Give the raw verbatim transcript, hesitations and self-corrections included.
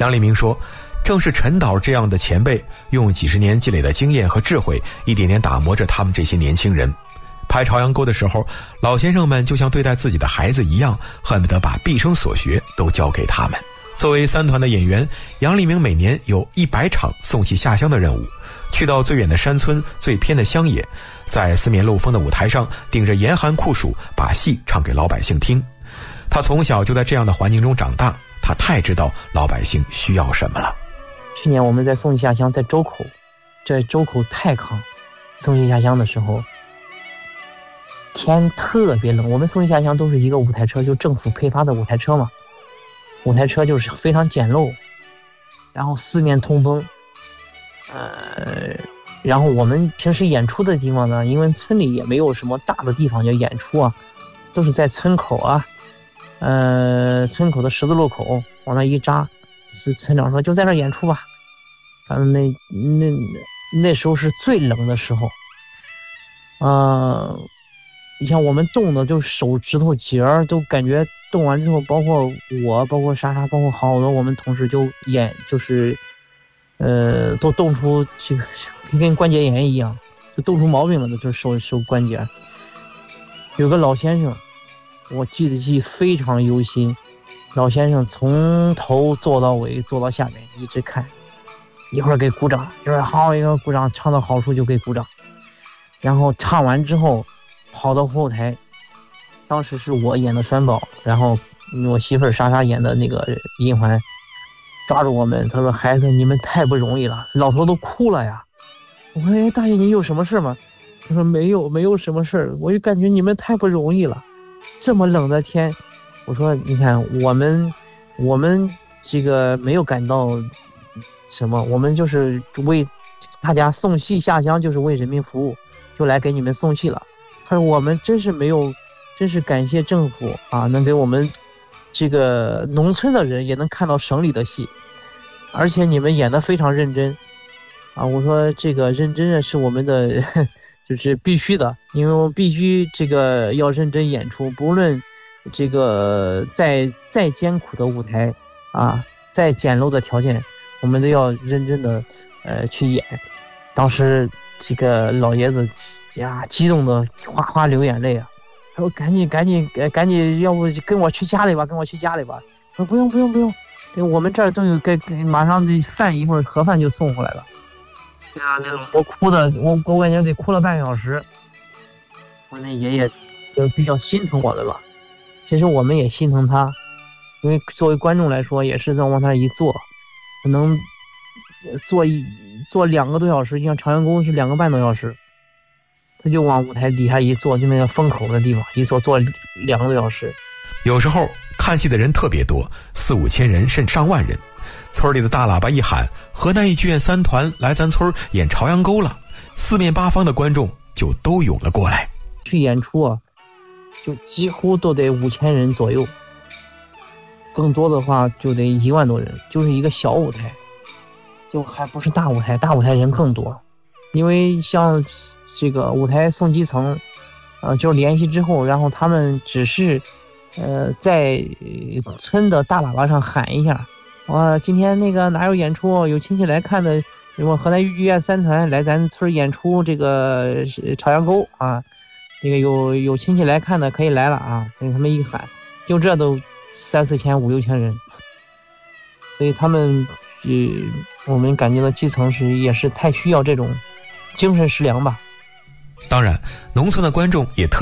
杨立明说，正是陈导这样的前辈，用几十年积累的经验和智慧，一点点打磨着他们这些年轻人。拍朝阳沟的时候，老先生们就像对待自己的孩子一样，恨不得把毕生所学都交给他们。作为三团的演员，杨立明每年有一百场送戏下乡的任务，去到最远的山村、最偏的乡野，在四面漏风的舞台上，顶着严寒酷暑，把戏唱给老百姓听。他从小就在这样的环境中长大，他太知道老百姓需要什么了。 去年我们在送戏下乡，在周口，在周口太康送戏下乡的时候，天特别冷。我们送戏下乡都是一个舞台车，就政府配发的舞台车嘛，舞台车就是非常简陋，然后四面通风。呃，然后我们平时演出的地方呢，因为村里也没有什么大的地方要演出啊，都是在村口啊，呃，村口的十字路口往那一扎，是村长说就在那儿演出吧。反正那那那时候是最冷的时候，呃，你像我们冻的就手指头节儿都感觉冻完之后，包括我，包括莎莎，包括好多我们同事就演就是。呃，都冻出这个跟关节炎一样，就冻出毛病了的，就是手手关节。有个老先生，我记得记非常忧心。老先生从头坐到尾，坐到下面一直看，一会儿给鼓掌，一会儿好一个鼓掌，唱到好处就给鼓掌。然后唱完之后，跑到后台，当时是我演的栓宝，然后我媳妇儿莎莎演的那个银环。抓住我们，他说：“孩子，你们太不容易了。”老头都哭了呀。我说：“哎，大爷，你有什么事吗？”他说：“没有，没有什么事。我就感觉你们太不容易了，这么冷的天。”我说：“你看，我们，我们这个没有感到什么，我们就是为大家送戏下乡，就是为人民服务，就来给你们送戏了。”他说：“我们真是没有，真是感谢政府啊，能给我们。”这个农村的人也能看到省里的戏，而且你们演得非常认真啊！我说这个认真是我们的，就是必须的，因为我们必须这个要认真演出，不论这个再再艰苦的舞台啊，再简陋的条件，我们都要认真的呃去演。当时这个老爷子呀，激动的哗哗流眼泪啊！他说：“赶紧，赶紧，赶紧，要不跟我去家里吧，跟我去家里吧。”我说：“不用，不用，不用，这个我们这儿都有，该马上这饭一会儿盒饭就送回来了。”对啊，那我哭的，我我感觉得哭了半个小时。我那爷爷就比较心疼我的吧，其实我们也心疼他，因为作为观众来说，也是在往那一坐，可能坐一坐两个多小时，就像朝阳宫是两个半多小时。他就往舞台底下一坐，就那个风口的地方一坐，坐两个多小时。 有时候看戏的人特别多，四五千人甚至上万人。村里的大喇叭一喊：“河南艺剧院三团来咱村演朝阳沟了！”四面八方的观众就都涌了过来。 去演出啊，就几乎都得五千人左右，更多的话就得一万多人。就是一个小舞台，就还不是大舞台，大舞台人更多，因为像。这个舞台送基层，呃，就联系之后，然后他们只是，呃，在村的大喇叭上喊一下，哇，今天那个哪有演出？有亲戚来看的，什么河南豫剧院三团来咱村演出这个朝阳沟啊，这个有有亲戚来看的可以来了啊，给他们一喊，就这都三四千五六千人，所以他们，呃，我们感觉到基层是也是太需要这种精神食粮吧。 当然，农村的观众也特